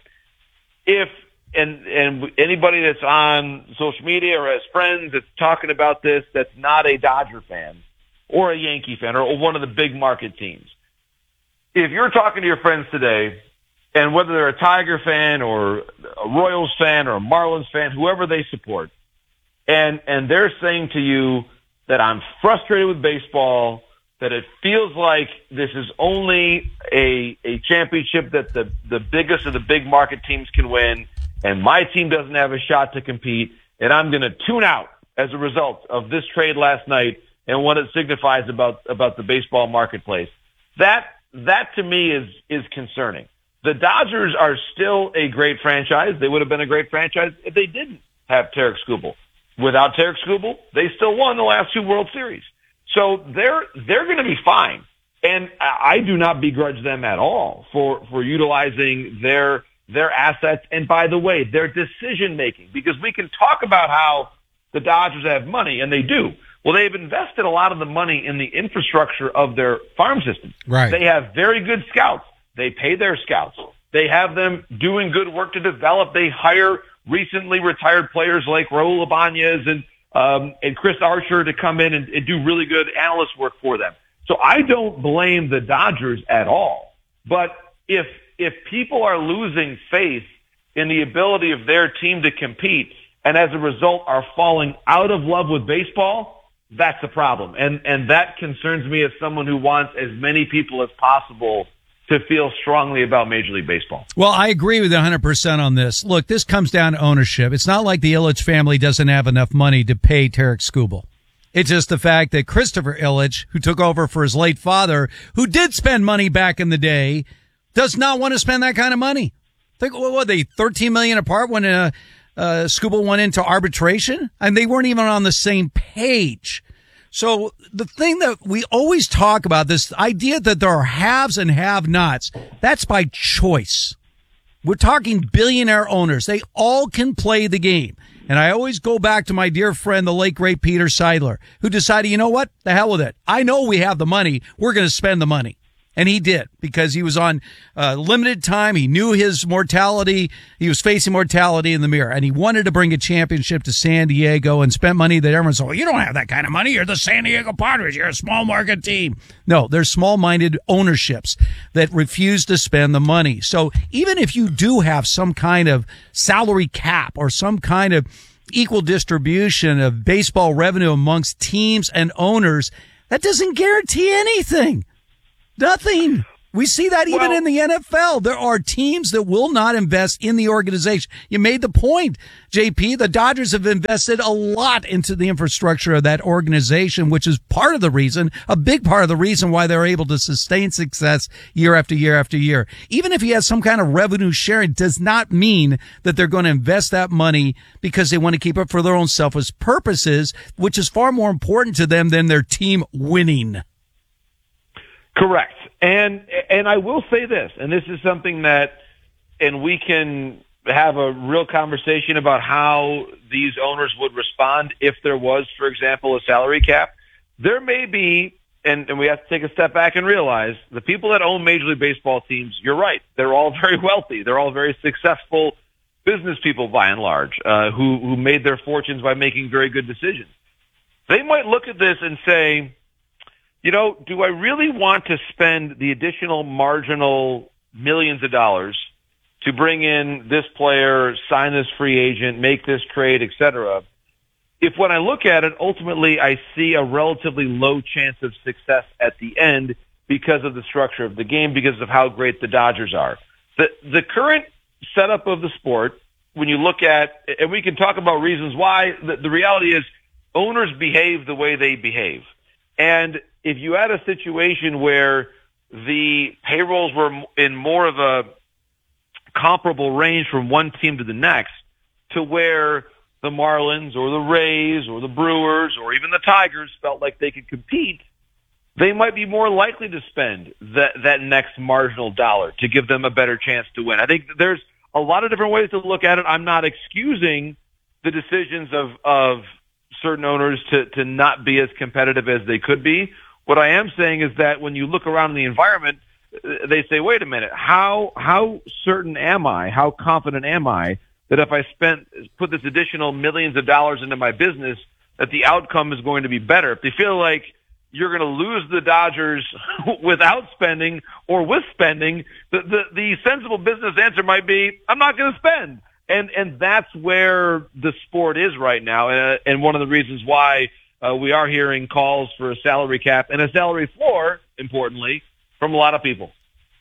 if and and anybody that's on social media or has friends that's talking about this that's not a Dodger fan or a Yankee fan or one of the big market teams, if you're talking to your friends today, and whether they're a Tiger fan or a Royals fan or a Marlins fan, whoever they support, and and they're saying to you that I'm frustrated with baseball, that it feels like this is only a a championship that the, the biggest of the big market teams can win, and my team doesn't have a shot to compete, and I'm going to tune out as a result of this trade last night and what it signifies about, about the baseball marketplace. That that to me is is concerning. The Dodgers are still a great franchise. They would have been a great franchise if they didn't have Tarik Skubal. Without Tarik Skubal, they still won the last two World Series. So they're they're going to be fine. And I do not begrudge them at all for, for utilizing their their assets. And by the way, their decision making, because we can talk about how the Dodgers have money, and they do. Well, they've invested a lot of the money in the infrastructure of their farm system. Right. They have very good scouts. They pay their scouts. They have them doing good work to develop. They hire recently retired players like Raul Ibanez and um, and Chris Archer to come in and, and do really good analyst work for them. So I don't blame the Dodgers at all. But if if people are losing faith in the ability of their team to compete, and as a result are falling out of love with baseball, that's a problem. And and that concerns me as someone who wants as many people as possible to feel strongly about Major League Baseball. Well, I agree with you one hundred percent on this. Look, this comes down to ownership. It's not like the Ilitch family doesn't have enough money to pay Tarik Skubal. It's just the fact that Christopher Ilitch, who took over for his late father, who did spend money back in the day, does not want to spend that kind of money. Think, what were they, thirteen million dollars apart when uh, uh, Skubal went into arbitration? And they weren't even on the same page. So the thing that we always talk about, this idea that there are haves and have-nots, that's by choice. We're talking billionaire owners. They all can play the game. And I always go back to my dear friend, the late, great Peter Seidler, who decided, you know what? The hell with it. I know we have the money. We're going to spend the money. And he did, because he was on uh, limited time. He knew his mortality. He was facing mortality in the mirror. And he wanted to bring a championship to San Diego and spent money that everyone said, well, you don't have that kind of money. You're the San Diego Padres. You're a small market team. No, they're small-minded ownerships that refuse to spend the money. So even if you do have some kind of salary cap or some kind of equal distribution of baseball revenue amongst teams and owners, that doesn't guarantee anything. Nothing. We see that even well, in the N F L. There are teams that will not invest in the organization. You made the point, J P. The Dodgers have invested a lot into the infrastructure of that organization, which is part of the reason, a big part of the reason why they're able to sustain success year after year after year. Even if he has some kind of revenue sharing, does not mean that they're going to invest that money because they want to keep it for their own selfish purposes, which is far more important to them than their team winning. Correct. And and I will say this, and this is something that, and we can have a real conversation about how these owners would respond if there was, for example, a salary cap. There may be, and, and we have to take a step back and realize, the people that own Major League Baseball teams, you're right, they're all very wealthy. They're all very successful business people, by and large, uh, who, who made their fortunes by making very good decisions. They might look at this and say, you know, do I really want to spend the additional marginal millions of dollars to bring in this player, sign this free agent, make this trade, et cetera, if when I look at it, ultimately I see a relatively low chance of success at the end because of the structure of the game, because of how great the Dodgers are? The, the current setup of the sport, when you look at, and we can talk about reasons why, the, the reality is owners behave the way they behave. And if you had a situation where the payrolls were in more of a comparable range from one team to the next, to where the Marlins or the Rays or the Brewers or even the Tigers felt like they could compete, they might be more likely to spend that, that next marginal dollar to give them a better chance to win. I think there's a lot of different ways to look at it. I'm not excusing the decisions of, of certain owners to, to not be as competitive as they could be. What I am saying is that when you look around in the environment, they say, wait a minute, how how certain am I, how confident am I that if I spent put this additional millions of dollars into my business, that the outcome is going to be better? If they feel like you're going to lose the Dodgers without spending or with spending, the, the, the sensible business answer might be, I'm not going to spend. And and that's where the sport is right now, and, and one of the reasons why uh, we are hearing calls for a salary cap and a salary floor, importantly, from a lot of people.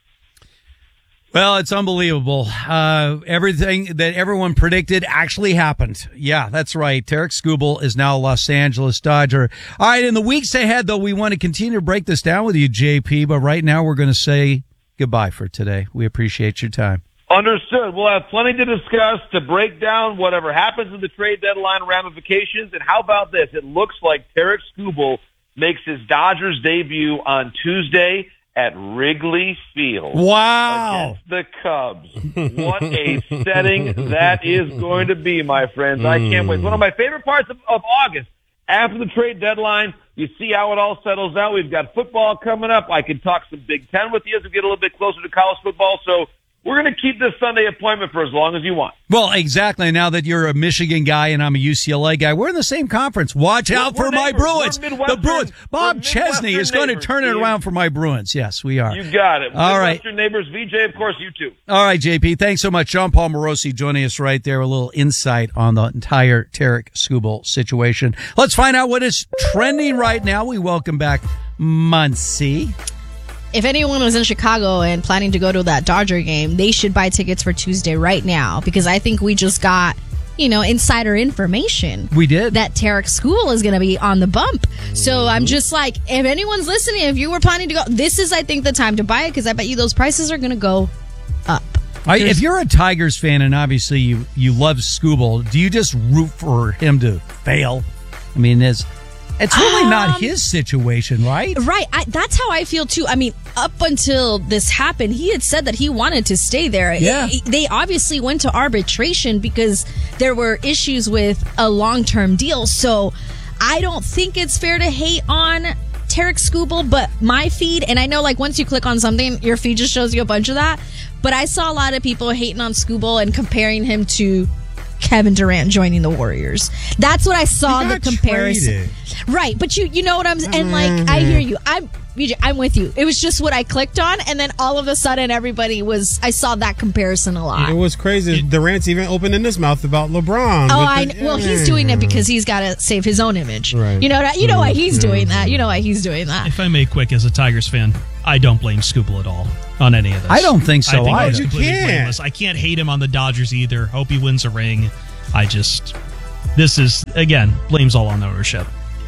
Well, it's unbelievable. Uh, everything that everyone predicted actually happened. Yeah, that's right. Tarik Skubal is now a Los Angeles Dodger. All right, in the weeks ahead, though, we want to continue to break this down with you, J P, but right now we're going to say goodbye for today. We appreciate your time. Understood. We'll have plenty to discuss, to break down whatever happens in the trade deadline ramifications. And how about this? It looks like Tarik Skubal makes his Dodgers debut on Tuesday at Wrigley Field. Wow. Against the Cubs. What a setting that is going to be, my friends. I can't wait. It's one of my favorite parts of, of August. After the trade deadline, you see how it all settles out. We've got football coming up. I can talk some Big Ten with you as we get a little bit closer to college football. So we're going to keep this Sunday appointment for as long as you want. Well, exactly. Now that you're a Michigan guy and I'm a U C L A guy, we're in the same conference. Watch out we're, for we're my Bruins. The Bruins. Bob Chesney is going to turn it around for my Bruins. Yes, we are. You got it. All right. Midwestern neighbors, V J, of course, you too. All right, J P. Thanks so much. John Paul Morosi joining us right there. A little insight on the entire Tarik Skubal situation. Let's find out what is trending right now. We welcome back Muncie. If anyone was in Chicago and planning to go to that Dodger game, they should buy tickets for Tuesday right now, because I think we just got, you know, insider information. We did. That Tarik Skubal is going to be on the bump. So I'm just like, if anyone's listening, if you were planning to go, this is, I think, the time to buy it, because I bet you those prices are going to go up. I, if you're a Tigers fan and obviously you, you love Skubal, do you just root for him to fail? I mean, is It's really Um, not his situation, right? Right. I, that's how I feel too. I mean, up until this happened, he had said that he wanted to stay there. Yeah. It- they obviously went to arbitration because there were issues with a long-term deal. So I don't think it's fair to hate on Tarek Skubal, but my feed, and I know like once you click on something, your feed just shows you a bunch of that. But I saw a lot of people hating on Skubal and comparing him to Kevin Durant joining the Warriors. That's what I saw He the got comparison. traded. Right, but you you know what I'm and like I hear you. I'm B J, I'm with you. It was just what I clicked on, and then all of a sudden everybody was I saw that comparison a lot. It was crazy. Durant's even opening his mouth about LeBron. Oh, with I the- well, he's doing it because he's got to save his own image. Right. You know that. You know why he's Mhm. doing that. You know why he's doing that. If I may, quick as a Tigers fan, I don't blame Skubal at all on any of this. I don't think so I think either. he's You completely can't. blameless. I can't hate him on the Dodgers either. Hope he wins a ring. I just, this is again blames all on ownership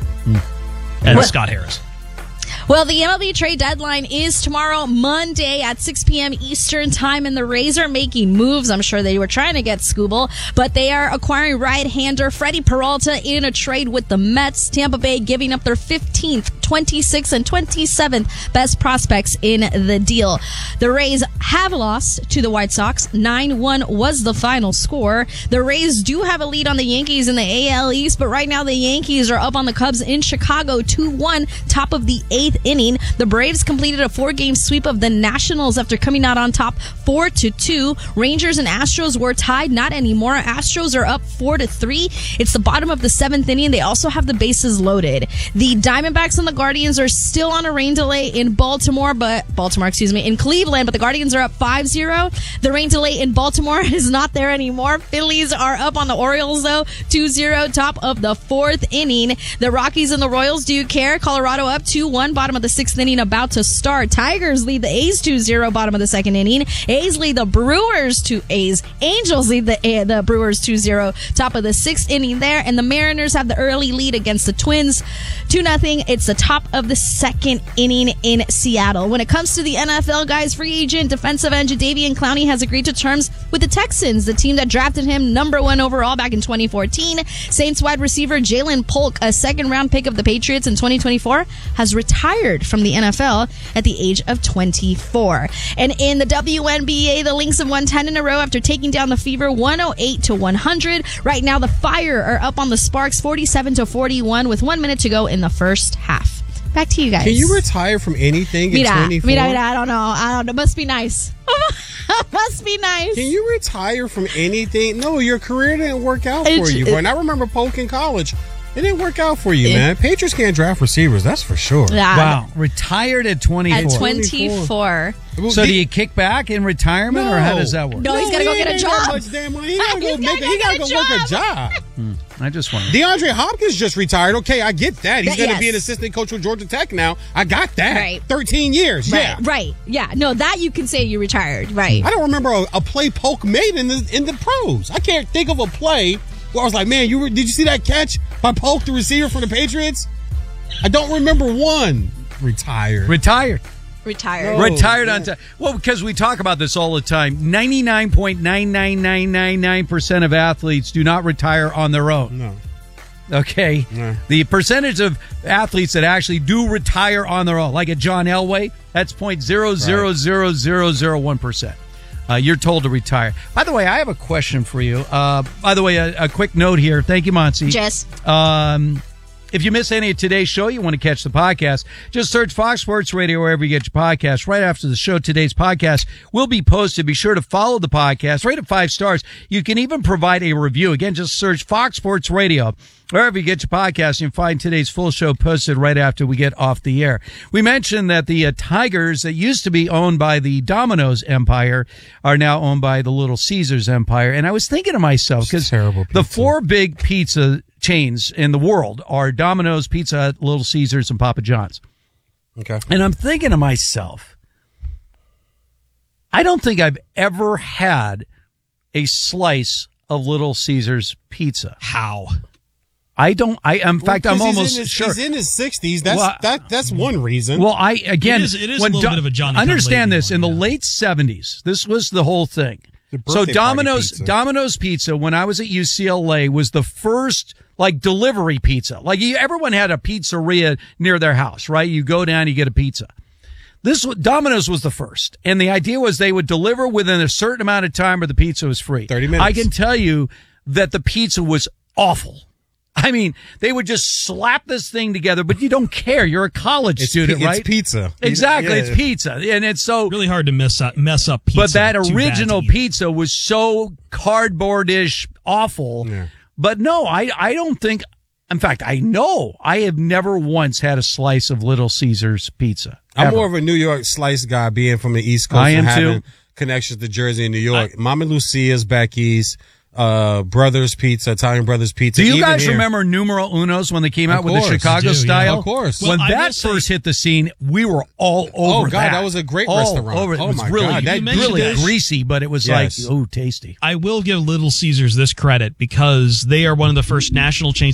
and What- Scott Harris. Well, the M L B trade deadline is tomorrow, Monday at six p.m. Eastern time, and the Rays are making moves. I'm sure they were trying to get Skubal, but they are acquiring right-hander Freddie Peralta in a trade with the Mets. Tampa Bay giving up their fifteenth, twenty-sixth, and twenty-seventh best prospects in the deal. The Rays have lost to the White Sox. nine one was the final score. The Rays do have a lead on the Yankees in the A L East, but right now the Yankees are up on the Cubs in Chicago two one, top of the eighth inning. The Braves completed a four-game sweep of the Nationals after coming out on top four to two. Rangers and Astros were tied, not anymore. Astros are up four to three. It's the bottom of the seventh inning. They also have the bases loaded. The Diamondbacks and the Guardians are still on a rain delay in Baltimore, but Baltimore, excuse me, in Cleveland, but the Guardians are up five zero. The rain delay in Baltimore is not there anymore. Phillies are up on the Orioles though, two zero, top of the fourth inning. The Rockies and the Royals, do you care? Colorado up two one, bottom of the sixth inning about to start. Tigers lead the A's two zero, bottom of the second inning. A's lead the Brewers to A's. Angels lead the uh, the Brewers two zero, top of the sixth inning there. And the Mariners have the early lead against the Twins two nothing. It's the top of the second inning in Seattle. When it comes to the N F L, guys, free agent defensive end Jadeveon Clowney has agreed to terms with the Texans, the team that drafted him number one overall back in twenty fourteen. Saints wide receiver Jalen Polk, a second round pick of the Patriots in twenty twenty-four, has retired from the N F L at the age of twenty-four. And in the W N B A, the Lynx have won ten in a row after taking down the Fever one oh eight to one hundred. Right now, the Fire are up on the Sparks forty-seven to forty-one with one minute to go in the first half. Back to you guys. Can you retire from anything Mira, at twenty-four? mira, mira, I don't know. I don't know. Must be nice. Must be nice. Can you retire from anything? No, your career didn't work out for It's- you. it- But I remember Polk in college. It didn't work out for you, It- man. Patriots can't draft receivers, that's for sure. Yeah. Wow. Retired at twenty-four. At twenty-four. So do you kick back in retirement, or how does that work? No, he's got to go he get a ain't got job. much damn money. He gotta go, He's make, gotta he go gotta get go a work a job. Hmm. I just wonder. DeAndre Hopkins just retired. Okay, I get that. He's That- going to yes. be an assistant coach with Georgia Tech now. I got that. Right. thirteen years. Right, Yeah. right. Yeah. No, that you can say you retired. Right. I don't remember a, a play Polk made in the in the pros. I can't think of a play where I was like, man, you were, did you see that catch by Polk, the receiver for the Patriots? I don't remember one. Retired. Retired. Retired. No. Retired on time. Well, because we talk about this all the time. ninety-nine point nine nine nine nine nine percent of athletes do not retire on their own. No. Okay. No. The percentage of athletes that actually do retire on their own, like a John Elway, that's point zero zero zero zero zero one percent. Uh, you're told to retire. By the way, I have a question for you. Uh, by the way, a, a quick note here. Thank you, Monsi. Jess. Um, if you miss any of today's show, you want to catch the podcast, just search Fox Sports Radio wherever you get your podcast. Right after the show, today's podcast will be posted. Be sure to follow the podcast. Rate it five stars. You can even provide a review. Again, just search Fox Sports Radio wherever you get your podcast. You'll find today's full show posted right after we get off the air. We mentioned that the uh, Tigers that used to be owned by the Domino's empire are now owned by the Little Caesars empire. And I was thinking to myself, because the four big pizza chains in the world are Domino's, Pizza Hut, Little Caesars, and Papa John's. Okay. And I'm thinking to myself, I don't think I've ever had a slice of Little Caesars pizza. How? I don't. I in fact, Well, I'm 'cause he's almost in his, sure. He's in his sixties. That's Well, that. That's one reason. Well, I again, It is- it is a when little bit of a Johnny understand come this. In the late seventies, this was the whole thing. The So birthday party Domino's pizza. Domino's Pizza, when I was at U C L A, was the first like delivery pizza. Like you, everyone had a pizzeria near their house, right? You go down, you get a pizza. This Domino's was the first, and the idea was they would deliver within a certain amount of time, or the pizza was free. Thirty minutes. I can tell you that the pizza was awful. I mean, they would just slap this thing together, but you don't care. You're a college It's student, pi- right? it's pizza. Exactly, Yeah. it's pizza, and it's so really hard to mess up mess up pizza. But that Too bad original to eat. pizza was so cardboardish, awful. But no, I I don't think. In fact, I know I have never once had a slice of Little Caesars pizza. I'm ever. more of a New York slice guy, being from the East Coast I am and having too. connections to Jersey and New York. Mama Lucia's back east, uh, Brothers Pizza, Italian Brothers Pizza. Do you Even guys here- remember Numero Unos when they came Of out with the course, I Chicago do, yeah. style? Of course. When Well, I that will say- first hit the scene, we were all over Oh, God, that. that was a great All restaurant. Over. It Oh, was my really, God, that You mentioned really this. greasy, but it was Yes. like, oh, tasty. I will give Little Caesars this credit because they are one of the first national chains